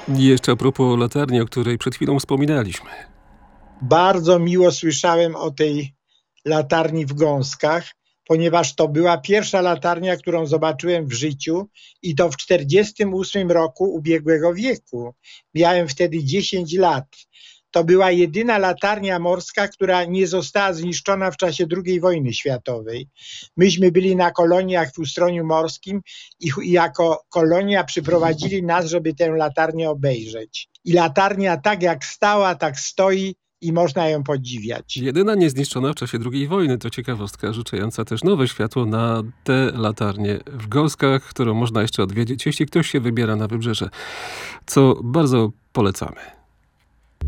I jeszcze a propos latarni, o której przed chwilą wspominaliśmy. Bardzo miło słyszałem o tej latarni w Gąskach, ponieważ to była pierwsza latarnia, którą zobaczyłem w życiu i to w 1948 roku ubiegłego wieku. Miałem wtedy 10 lat. To była jedyna latarnia morska, która nie została zniszczona w czasie II wojny światowej. Myśmy byli na koloniach w Ustroniu Morskim i jako kolonia przyprowadzili nas, żeby tę latarnię obejrzeć. I latarnia tak jak stała, tak stoi i można ją podziwiać. Jedyna niezniszczona w czasie II wojny to ciekawostka rzucająca też nowe światło na tę latarnię w Gąskach, którą można jeszcze odwiedzić, jeśli ktoś się wybiera na wybrzeże, co bardzo polecamy.